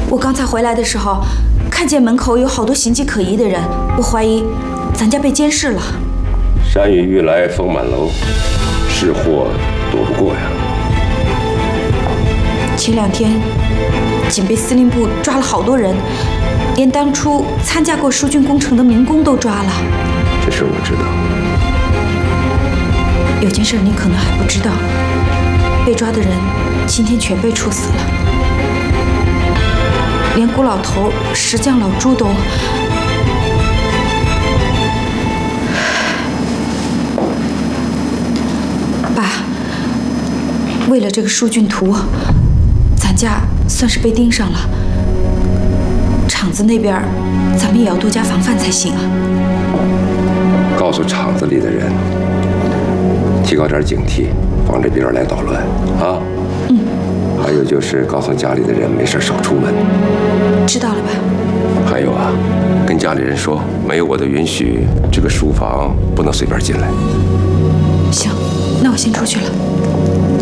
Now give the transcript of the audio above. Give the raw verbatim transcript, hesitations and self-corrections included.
我刚才回来的时候，看见门口有好多形迹可疑的人，我怀疑咱家被监视了。 山雨欲来风满楼，是祸躲不过呀。 前两天，警备司令部抓了好多人，连当初参加过疏浚工程的民工都抓了。 这事我知道。 有件事你可能还不知道，被抓的人今天全被处死了，连古老头、石匠老朱都……爸，为了这个疏浚图，咱家算是被盯上了。厂子那边，咱们也要多加防范才行啊。 告诉厂子里的人，提高点警惕，防止别人来捣乱啊。 嗯。 还有就是告诉家里的人，没事少出门。 知道了吧？ 还有啊，跟家里人说，没有我的允许，这个书房不能随便进来。 行，那我先出去了。